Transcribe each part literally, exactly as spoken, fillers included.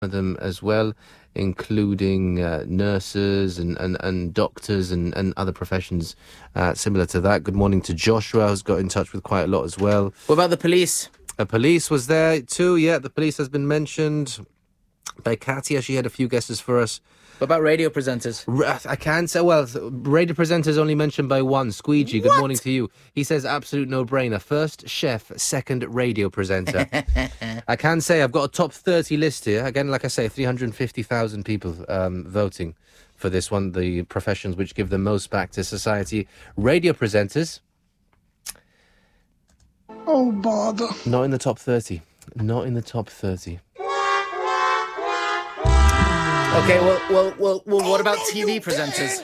of them as well, including uh, nurses and, and, and doctors and, and other professions uh, similar to that. Good morning to Joshua, who's got in touch with quite a lot as well. What about the police? The police was there too, yeah, the police has been mentioned by Katia. She had a few guesses for us. What about radio presenters? I can't say, well, radio presenters only mentioned by one. Squeegee, good What? morning to you. He says absolute no-brainer. First chef, second radio presenter. I can say I've got a top thirty list here. Again, like I say, three hundred fifty thousand people um, voting for this one, the professions which give the most back to society. Radio presenters. Oh, bother. Not in the top thirty. Not in the top thirty. Okay, well, well, well, well what about T V presenters?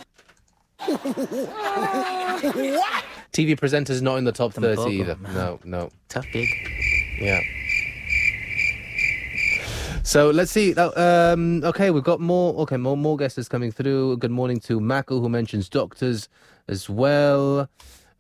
What? T V presenters not in the top thirty Tampoco, either. man. No, no. Tough gig. Yeah. So let's see. Uh, um, okay, we've got more. Okay, more more guesses coming through. Good morning to Mako, who mentions doctors as well.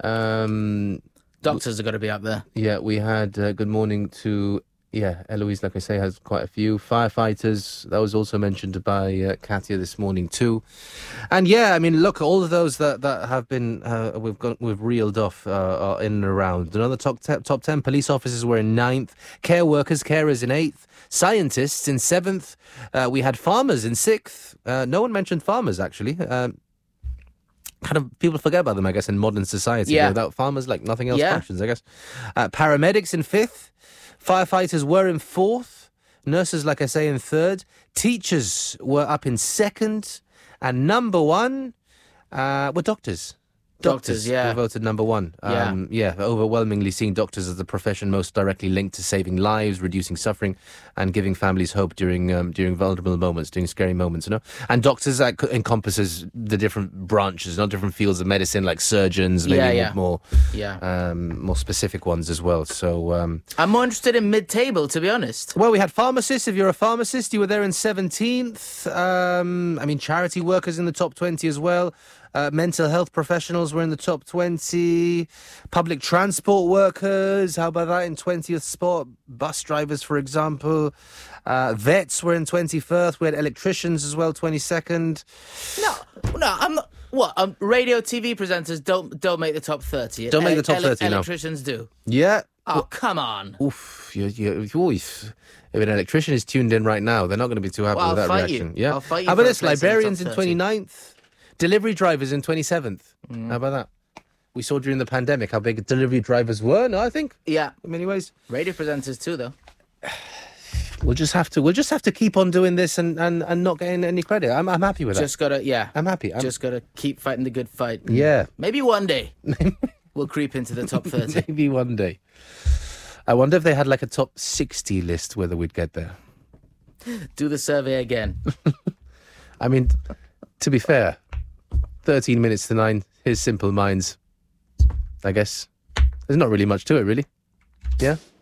Um, Doctors are going to be up there. yeah, we had uh, good morning to yeah Eloise. Like I say, has quite a few firefighters. That was also mentioned by uh, Katia this morning too. And yeah, I mean, look, all of those that that have been uh, we've got we've reeled off uh, are in and around. Another top te- top ten. Police officers were in ninth. Care workers, carers in eighth. Scientists in seventh. Uh, we had farmers in sixth. Uh, no one mentioned farmers, actually. Um, kind of people forget about them, I guess, in modern society. Yeah. Without farmers, like nothing else Yeah. functions, I guess. Uh, paramedics in fifth. Firefighters were in fourth. Nurses, like I say, in third. Teachers were up in second. And number one uh, were doctors. Doctors, yeah. were voted number one. Yeah. Um, yeah, overwhelmingly seeing doctors as the profession most directly linked to saving lives, reducing suffering, and giving families hope during um, during vulnerable moments, during scary moments, you know. And doctors that co- encompasses the different branches, not different fields of medicine, like surgeons, maybe Yeah, yeah. more Yeah. um, more specific ones as well. So, um, I'm more interested in mid-table, to be honest. well, we had pharmacists. If you're a pharmacist, you were there in seventeenth. Um, I mean, charity workers in the top twenty as well. Uh, mental health professionals were in the top twenty. Public transport workers, how about that, in twentieth spot? Bus drivers, for example. Uh, vets were in twenty-first. We had electricians as well, twenty-second. No, no, I'm not. What? Um, radio, T V presenters don't don't make the top thirty. Don't make the top thirty, no. Electricians do. Yeah. Oh, come on. Oof. You, you, you, if an electrician is tuned in right now, they're not going to be too happy Well, with I'll that fight you. reaction. Yeah. I'll fight you How for about a this? place in the top Librarians in thirty. twenty-ninth. Delivery drivers in twenty-seventh. How about that? We saw during the pandemic how big delivery drivers were. No, I think Yeah. in many ways Radio presenters too, though. we'll just have to we'll just have to keep on doing this and, and, and not getting any credit. I'm I'm happy with that. Just gotta, yeah. I'm happy. I'm, Just gotta keep fighting the good fight. yeah. Maybe one day we'll creep into the top thirty. Maybe one day. I wonder if they had like a top sixty list, whether we'd get there. Do the survey again. I mean, to be fair, thirteen minutes to nine. Here's Simple Minds. I guess there's not really much to it, really. Yeah.